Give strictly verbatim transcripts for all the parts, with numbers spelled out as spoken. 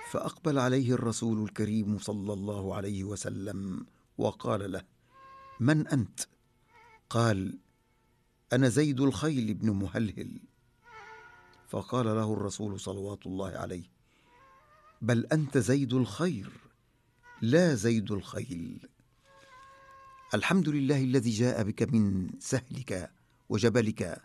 فأقبل عليه الرسول الكريم صلى الله عليه وسلم وقال له: من أنت؟ قال: أنا زيد الخيل بن مهلهل. فقال له الرسول صلوات الله عليه: بل أنت زيد الخير لا زيد الخيل. الحمد لله الذي جاء بك من سهلك وجبلك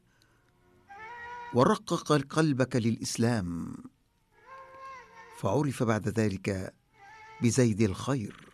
ورقق قلبك للإسلام، فعرف بعد ذلك بزيد الخير.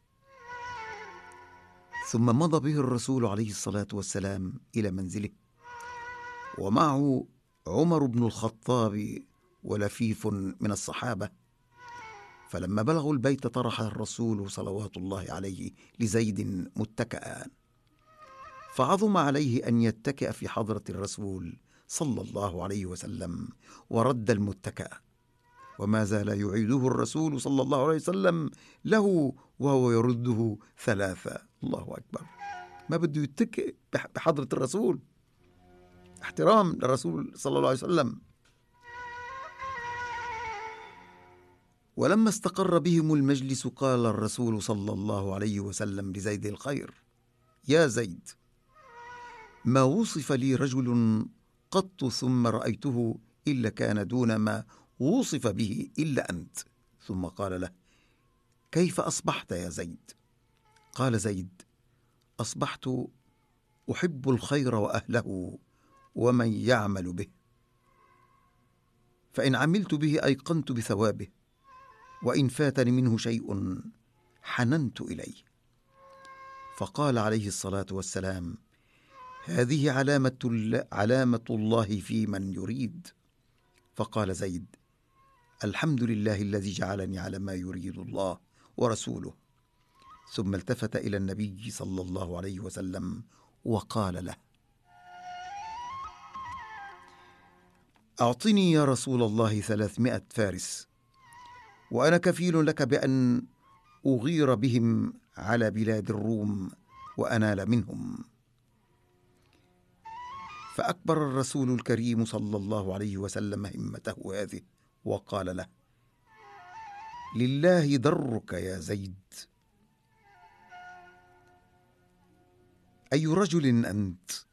ثم مضى به الرسول عليه الصلاة والسلام إلى منزله، ومعه عمر بن الخطاب ولفيف من الصحابة. فلما بلغوا البيت طرح الرسول صلوات الله عليه لزيد متكئا، فعظم عليه أن يتكئ في حضرة الرسول صلى الله عليه وسلم، ورد المتكأ، وما زال يعيده الرسول صلى الله عليه وسلم له وهو يرده ثلاثة. الله أكبر، ما بده يتكئ بحضرة الرسول، احترام للرسول صلى الله عليه وسلم. ولما استقر بهم المجلس قال الرسول صلى الله عليه وسلم لزيد الخير: يا زيد، ما وصف لي رجل قط ثم رأيته إلا كان دون ما وصف به إلا أنت. ثم قال له: كيف أصبحت يا زيد؟ قال زيد: أصبحت أحب الخير وأهله ومن يعمل به، فإن عملت به أيقنت بثوابه، وإن فاتني منه شيء حننت إليه. فقال عليه الصلاة والسلام: هذه علامة, علامة الله في من يريد. فقال زيد: الحمد لله الذي جعلني على ما يريد الله ورسوله. ثم التفت إلى النبي صلى الله عليه وسلم وقال له: أعطني يا رسول الله ثلاثمائة فارس، وأنا كفيل لك بأن أغير بهم على بلاد الروم وأنال منهم. فأكبر الرسول الكريم صلى الله عليه وسلم همته هذه وقال له: لله درك يا زيد، أي رجل أنت؟